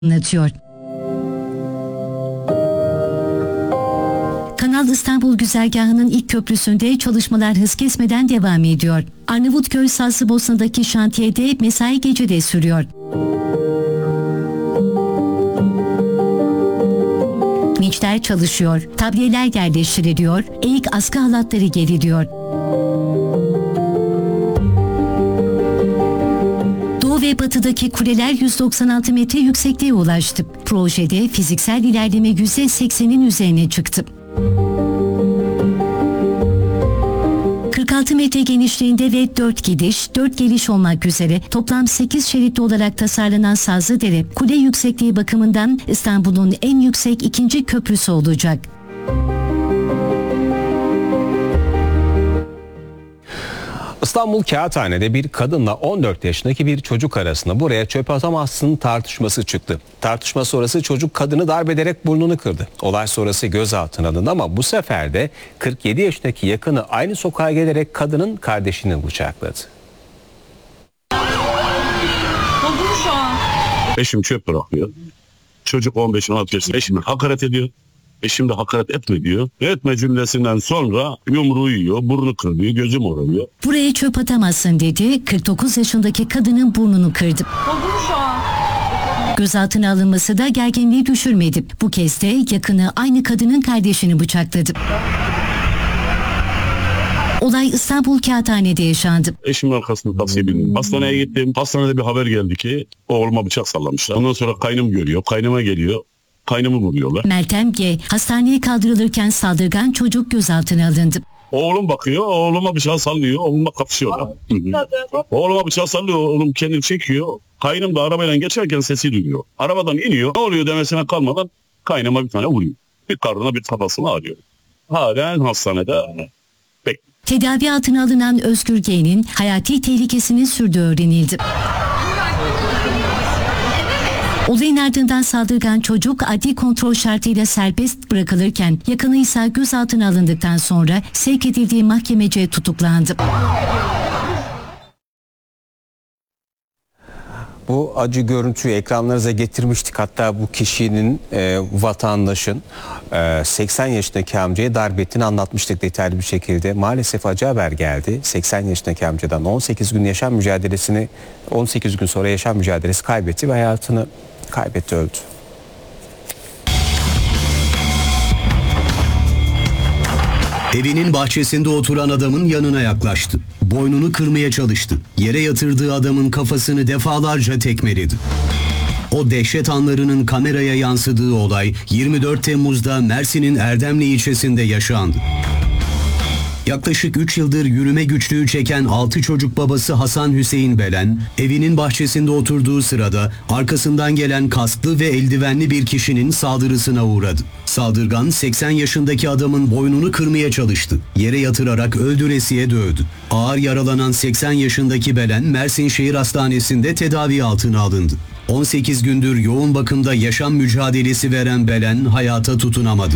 anlatıyor. Kanal İstanbul güzergahının ilk köprüsünde çalışmalar hız kesmeden devam ediyor. Arnavutköy-Sazlıbosna'daki şantiyede mesai gecede sürüyor. Vinçler çalışıyor, tabyeler yerleştiriliyor, eğik askı halatları geriliyor. Doğu ve batıdaki kuleler 196 metre yüksekliğe ulaştı. Projede fiziksel ilerleme %80'in üzerine çıktı. 46 metre genişliğinde ve 4 gidiş, 4 geliş olmak üzere toplam 8 şeritli olarak tasarlanan Sazlıdere, kule yüksekliği bakımından İstanbul'un en yüksek ikinci köprüsü olacak. İstanbul Kağıthane'de bir kadınla 14 yaşındaki bir çocuk arasında buraya çöp atamazsın tartışması çıktı. Tartışma sonrası çocuk kadını darp ederek burnunu kırdı. Olay sonrası gözaltına alındı ama bu sefer de 47 yaşındaki yakını aynı sokağa gelerek kadının kardeşini bıçakladı. Eşim çöp bırakıyor. Çocuk 15-16 yaşında eşimi hakaret ediyor. Eşim de hakaret etme diyor. Etme cümlesinden sonra yumruğu yiyor, burnu kırıyor, gözü morarıyor. Buraya çöp atamazsın dedi, 49 yaşındaki kadının burnunu kırdı. Gözaltına alınması da gerginliği düşürmedi. Bu kez de yakını aynı kadının kardeşini bıçakladı. Olay İstanbul Kağıthane'de yaşandı. Eşimin arkasında taksiye bindim. Hastaneye gittim. Hastanede bir haber geldi ki oğluma bıçak sallamışlar. Ondan sonra kaynım görüyor, kaynıma geliyor. Kaynımı vuruyorlar. Meltem G. hastaneye kaldırılırken saldırgan çocuk gözaltına alındı. Oğlum bakıyor, oğluma bıçağı sallıyor, oğlumla kapışıyorlar. Oğluma bıçağı sallıyor, oğlum kendini çekiyor. Kaynım da arabayla geçerken sesi duyuyor. Arabadan iniyor, ne oluyor demesine kalmadan kaynıma bir tane vuruyor. Bir karnına bir kafasına ağrıyor. Halen hastanede bekliyor. Tedavi altına alınan Özgür G'nin hayati tehlikesinin sürdüğü öğrenildi. Olayın ardından saldırgan çocuk adli kontrol şartıyla serbest bırakılırken yakını ise gözaltına alındıktan sonra sevk edildiği mahkemece tutuklandı. Bu acı görüntüyü ekranlarınıza getirmiştik. Hatta bu kişinin, vatandaşın 80 yaşındaki amcaya darp ettiğini anlatmıştık detaylı bir şekilde. Maalesef acı haber geldi. 80 yaşındaki amcadan 18 gün sonra yaşam mücadelesi kaybetti ve hayatını kaybetti, öldü. Evinin bahçesinde oturan adamın yanına yaklaştı. Boynunu kırmaya çalıştı. Yere yatırdığı adamın kafasını defalarca tekmeledi. O dehşet anlarının kameraya yansıdığı olay 24 Temmuz'da Mersin'in Erdemli ilçesinde yaşandı. Yaklaşık 3 yıldır yürüme güçlüğü çeken 6 çocuk babası Hasan Hüseyin Belen, evinin bahçesinde oturduğu sırada arkasından gelen kasklı ve eldivenli bir kişinin saldırısına uğradı. Saldırgan 80 yaşındaki adamın boynunu kırmaya çalıştı. Yere yatırarak öldüresiye dövdü. Ağır yaralanan 80 yaşındaki Belen, Mersin Şehir Hastanesi'nde tedavi altına alındı. 18 gündür yoğun bakımda yaşam mücadelesi veren Belen hayata tutunamadı.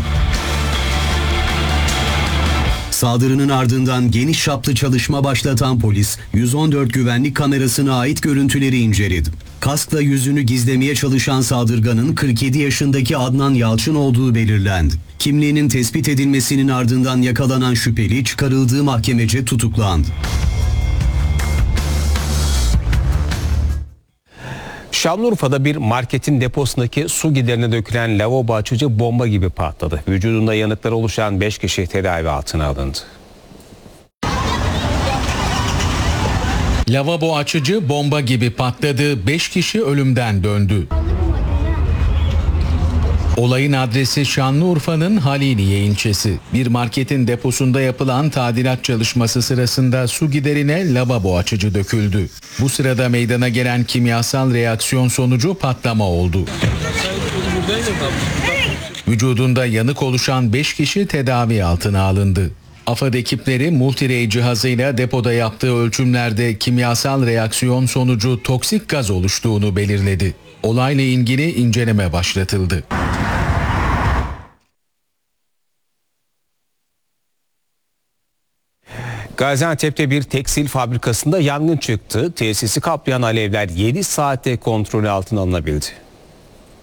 Saldırının ardından geniş çaplı çalışma başlatan polis, 114 güvenlik kamerasına ait görüntüleri inceledi. Kaskla yüzünü gizlemeye çalışan saldırganın 47 yaşındaki Adnan Yalçın olduğu belirlendi. Kimliğinin tespit edilmesinin ardından yakalanan şüpheli çıkarıldığı mahkemece tutuklandı. Şanlıurfa'da bir marketin deposundaki su giderine dökülen lavabo açıcı bomba gibi patladı. Vücudunda yanıklar oluşan 5 kişi tedavi altına alındı. Lavabo açıcı bomba gibi patladı, 5 kişi ölümden döndü. Olayın adresi Şanlıurfa'nın Haliliye ilçesi. Bir marketin deposunda yapılan tadilat çalışması sırasında su giderine lavabo açıcı döküldü. Bu sırada meydana gelen kimyasal reaksiyon sonucu patlama oldu. Vücudunda yanık oluşan 5 kişi tedavi altına alındı. AFAD ekipleri multirey cihazıyla depoda yaptığı ölçümlerde kimyasal reaksiyon sonucu toksik gaz oluştuğunu belirledi. Olayla ilgili inceleme başlatıldı. Gaziantep'te bir tekstil fabrikasında yangın çıktı. Tesisi kaplayan alevler 7 saatte kontrolü altına alınabildi.